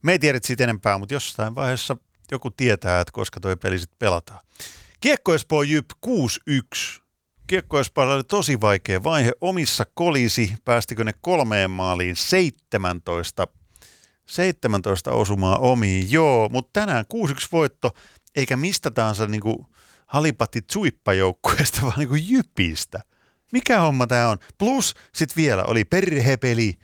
Me ei tiedä siitä enempää, mutta jossain vaiheessa joku tietää, että koska toi peli sitten pelataan. Kiekko Espoo Jyp 6-1. Kiekko Espoolla oli tosi vaikea vaihe. Omissa kolisi, päästikö ne 3 maaliin 17 osumaa omiin. Joo, mutta tänään 6-1 voitto, eikä mistä tahansa niinku halipatti tsuippajoukkueesta, vaan niinku Jypistä. Mikä homma tää on? Plus sit vielä oli perhepeli.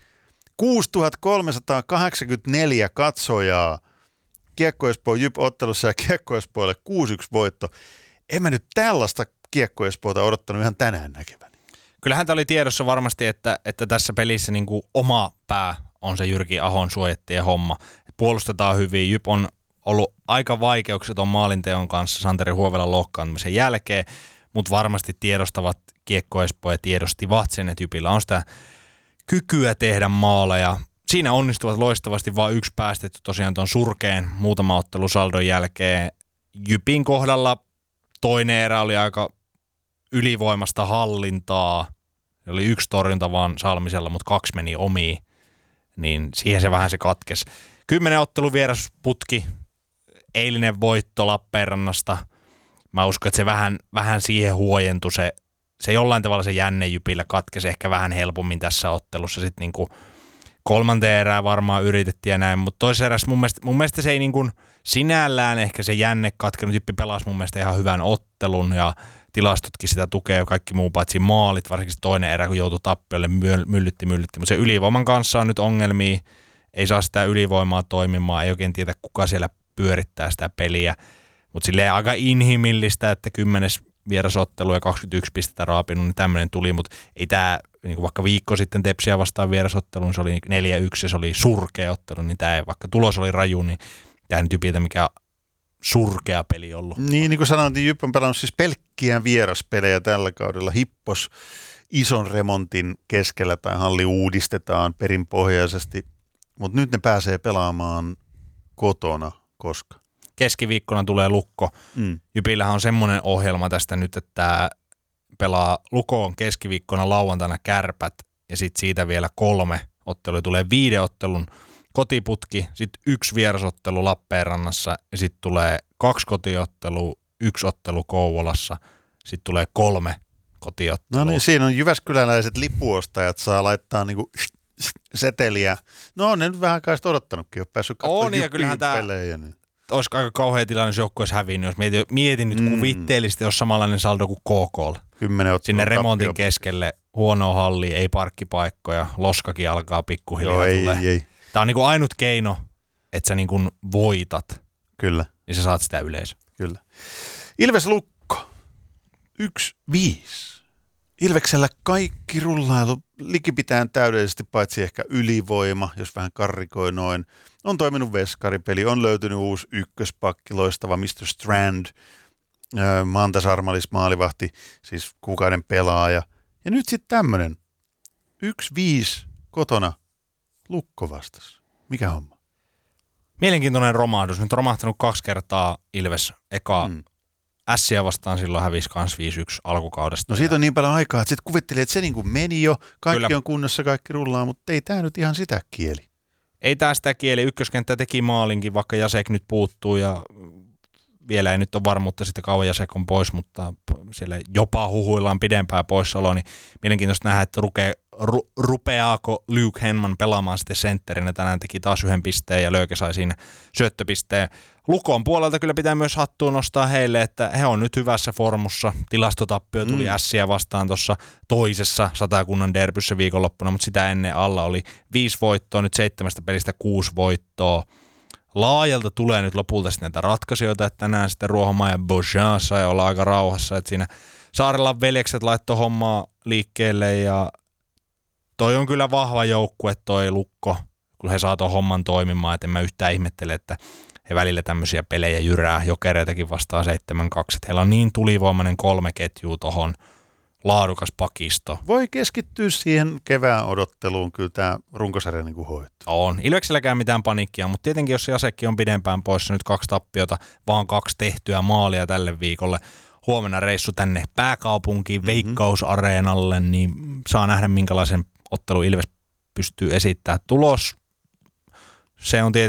6384 katsojaa Kiekko Espoo Jyp-ottelussa ja Kiekko Espoolle 6-1 voitto. En mä nyt tällaista Kiekko Espoota odottanut ihan tänään näkeväni. Kyllähän tämä oli tiedossa varmasti, että tässä pelissä niin kuin oma pää on se Jyrki Ahon suojettien homma. Puolustetaan hyvin. Jyp on ollut aika vaikeukset maalinteon kanssa Santeri Huovelan loukkaantumisen jälkeen, mutta varmasti tiedostavat Kiekko Espoo ja tiedostivat sen, että Jypillä on sitä kykyä tehdä maaleja. Siinä onnistuvat loistavasti, vaan 1 päästetty tosiaan tuon surkeen muutama ottelu saldon jälkeen. Jypin kohdalla toinen erä oli aika ylivoimasta hallintaa. Oli 1 torjunta vaan Salmisella, mutta 2 meni omiin. Niin siihen se vähän se katkesi. 10 ottelu vierasputki. Eilinen voitto Lappeenrannasta. Mä uskon, että se vähän siihen huojentui. Se jollain tavalla se jänne Jypillä katkesi ehkä vähän helpommin tässä ottelussa. Sitten niinku 3. erää varmaan yritettiin ja näin, mutta toisessa erässä mun mielestä se ei niin kuin sinällään ehkä se jänne katkenut. Jyppi pelasi mun mielestä ihan hyvän ottelun ja tilastotkin sitä tukee ja kaikki muu paitsi maalit, varsinkin toinen erä, kun joutui tappiolle, myllytti. Mutta se ylivoiman kanssa on nyt ongelmia, ei saa sitä ylivoimaa toimimaan, ei oikein tiedä kuka siellä pyörittää sitä peliä, mutta silleen aika inhimillistä, että 10. vierasottelu ja 21 pistettä raapinut, niin tämmöinen tuli, mutta ei tämä, niin vaikka viikko sitten Tepsiä vastaan vierasotteluun, se oli 4-1 ja se oli surkea ottelu, niin tämä, vaikka tulos oli raju, niin tämä nyt Jypiltä mikä surkea peli ollut. Niin kuin sanoin, niin Jyp on pelannut siis pelkkiä vieraspelejä tällä kaudella. Hippos ison remontin keskellä tai halli uudistetaan perinpohjaisesti, mutta nyt ne pääsee pelaamaan kotona, koska? Keskiviikkona tulee Lukko. Jypillähän on semmoinen ohjelma tästä nyt, että pelaa Lukoon keskiviikkona lauantaina Kärpät ja sitten siitä vielä 3 ottelua. Tulee 5 ottelun kotiputki, sitten 1 vierasottelu Lappeenrannassa ja sitten tulee 2 kotiottelua, 1 ottelu Kouvolassa, sitten tulee 3 kotiottelua. No niin, siinä on jyväskyläläiset lipuostajat saa laittaa niinku seteliä. No on ne nyt vähän aikaa odottanutkin, ole päässyt katsomaan Jyppin pelejä. Niin. Olisi aika kauhea tilanne, jos joukko olisi hävinnyt. Jos mietin nyt kuvitteellisesti, jos samanlainen saldo kuin KK:lla. 10 sinne remontin keskelle, huonoa hallia, ei parkkipaikkoja, loskakin alkaa pikkuhiljaa ei. Tämä on niin kuin ainut keino, että sä niin kuin voitat. Kyllä. Niin sä saat sitä yleisöä. Kyllä. Ilves Lukko 1-5. Ilveksellä kaikki rullailu likipitään täydellisesti, paitsi ehkä ylivoima, jos vähän karrikoi noin. On toiminut veskaripeli, on löytynyt uusi ykköspakki, loistava Mr. Strand, Mantas Armalis maalivahti, siis kuukauden pelaaja. Ja nyt sitten tämmöinen 1-5 kotona Lukko vastas. Mikä homma? Mielenkiintoinen romahdus. Nyt romahtanut 2 kertaa Ilves. Eka Ässiä vastaan silloin hävisi kans 5-1 alkukaudesta. No siitä on niin paljon aikaa, että sitten kuvittelin, että se niin kuin meni jo. Kaikki Kyllä. on kunnossa, kaikki rullaa, mutta ei tämä nyt ihan sitä kieli. Ei tämä sitä kieli. Ykköskenttä teki maalinkin, vaikka Jasek nyt puuttuu ja vielä ei nyt ole varmuutta, sitten kauan Jasek on pois, mutta siellä jopa huhuillaan pidempää poissaoloa, niin mielenkiintoista nähdä, että rupeaako Luke Henman pelaamaan sitten sentterinä. Tänään teki taas 1 pisteen ja Lööke sai siinä syöttöpisteen. Lukon puolelta kyllä pitää myös hattuun nostaa heille, että he on nyt hyvässä formussa. Tilastotappio tuli Ässiä vastaan tuossa toisessa Satakunnan derbyssä viikonloppuna, mutta sitä ennen alla oli 5 voittoa, nyt 7 pelistä 6 voittoa. Laajalta tulee nyt lopulta sitten näitä ratkaisijoita, että tänään sitten Ruohomaa ja Beauchamp sai olla aika rauhassa, että siinä Saarelan veljekset laittoi hommaa liikkeelle ja toi on kyllä vahva joukkue toi Lukko, kun he saa ton homman toimimaan, että en mä yhtään ihmettele, että he välillä tämmöisiä pelejä jyrää, Jokereitakin vastaan 7-2, että heillä on niin tulivoimainen 3 ketjua tohon, laadukas pakisto. Voi keskittyä siihen kevään odotteluun, kyllä tämä runkosarja niin kuin hoituu. On. Ilvekselläkään mitään paniikkia, mutta tietenkin jos Jasekki on pidempään poissa, nyt 2 tappiota, vaan 2 tehtyä maalia tälle viikolle. Huomenna reissu tänne pääkaupunkiin, Veikkausareenalle, niin saa nähdä minkälaisen ottelun Ilves pystyy esittämään. Tulos, se on tietenkin